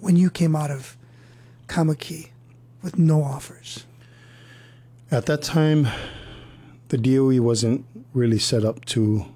when you came out of Kaimuki with no offers? At that time, the DOE wasn't really set up to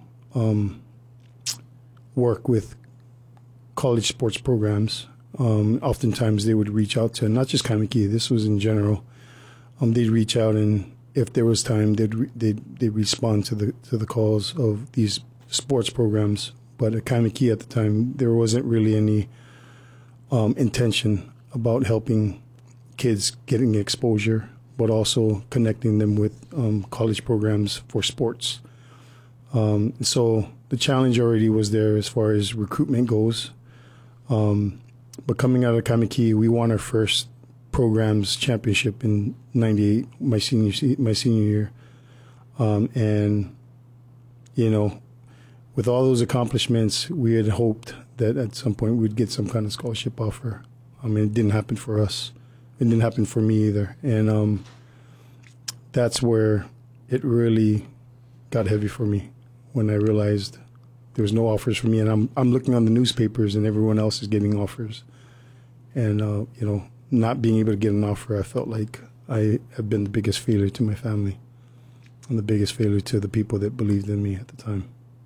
work with college sports programs. Oftentimes they would reach out to, not just Kaimuki, this was in general. They'd reach out, and if there was time, they'd respond to the calls of these sports programs. But at Kaimuki at the time, there wasn't really any intention about helping kids getting exposure, but also connecting them with college programs for sports. So the challenge already was there as far as recruitment goes. But coming out of Kaimuki, we won our first programs championship in '98, my senior year. And, you know, with all those accomplishments, we had hoped that at some point we'd get some kind of scholarship offer. I mean, it didn't happen for us. It didn't happen for me either. And that's where it really got heavy for me, when I realized there was no offers for me. And I'm looking on the newspapers and everyone else is getting offers. And, you know, not being able to get an offer, I felt like I have been the biggest failure to my family and the biggest failure to the people that believed in me at the time.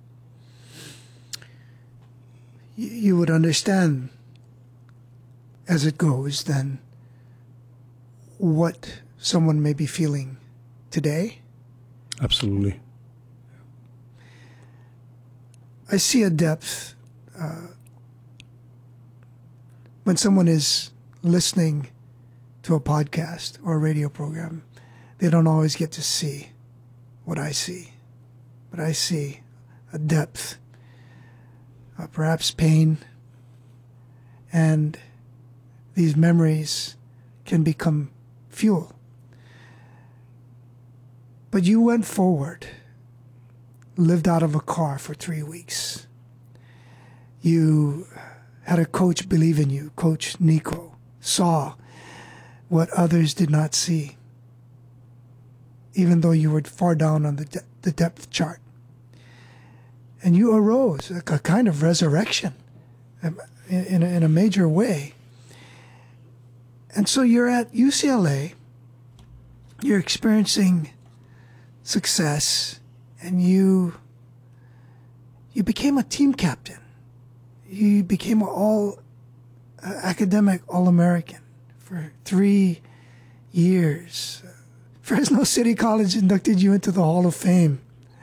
You would understand, as it goes, then, what someone may be feeling today? Absolutely. I see a depth when someone is listening to a podcast or a radio program. They don't always get to see what I see, but I see a depth, perhaps pain, and these memories can become fuel. But you went forward, lived out of a car for 3 weeks. You had a coach believe in you. Coach Nico saw what others did not see, even though you were far down on the depth chart. And you arose, like a kind of resurrection in a major way. And so you're at UCLA, you're experiencing success, and you became a team captain. You became an academic All-American for 3 years. Fresno City College inducted you into the Hall of Fame.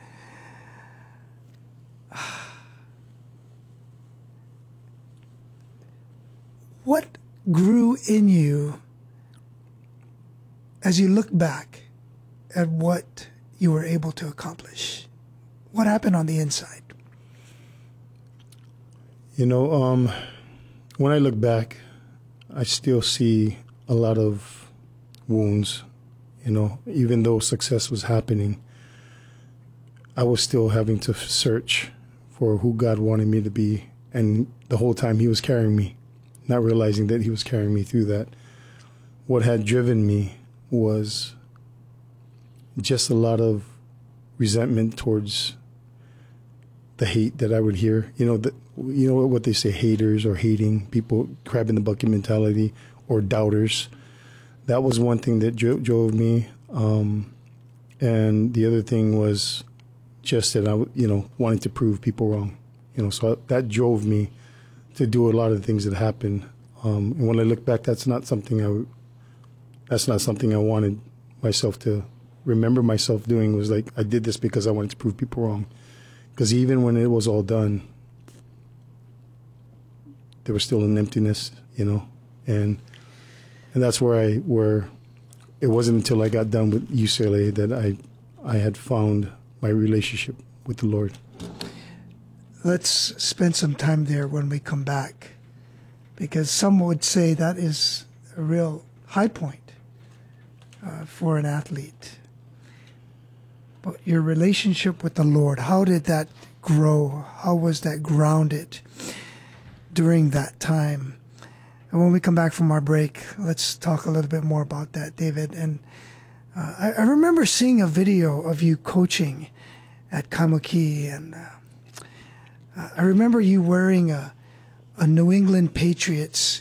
What grew in you as you look back at what you were able to accomplish? What happened on the inside? You know, when I look back, I still see a lot of wounds. You know, even though success was happening, I was still having to search for who God wanted me to be. And the whole time he was carrying me, not realizing that he was carrying me through that. What had driven me was just a lot of resentment towards the hate that I would hear. You know what they say, haters or hating people, crab in the bucket mentality, or doubters. That was one thing that drove me. And the other thing was just that I, wanted to prove people wrong. So that drove me to do a lot of the things that happened. And when I look back, that's not something I wanted myself to remember myself doing. Was like, I did this because I wanted to prove people wrong. Because even when it was all done, there was still an emptiness, and that's where it wasn't until I got done with UCLA that I had found my relationship with the Lord. Let's spend some time there when we come back, because some would say that is a real high point for an athlete. But your relationship with the Lord, how did that grow? How was that grounded during that time? And when we come back from our break, let's talk a little bit more about that, David. And I remember seeing a video of you coaching at Kaimuki, and I remember you wearing a New England Patriots